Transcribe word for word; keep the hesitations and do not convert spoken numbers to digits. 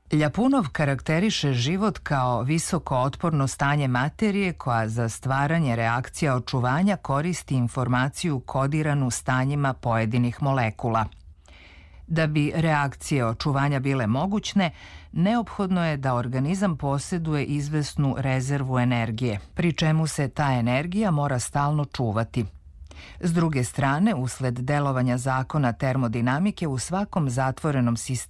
Ljapunov karakteriše život kao visoko otporno stanje materije koja za stvaranje reakcija očuvanja koristi informaciju kodiranu stanjima pojedinih molekula. Da bi reakcije očuvanja bile mogućne, neophodno je da organizam posjeduje izvesnu rezervu energije, pri čemu se ta energija mora stalno čuvati. S druge strane, usled delovanja zakona termodinamike u svakom zatvorenom sistemu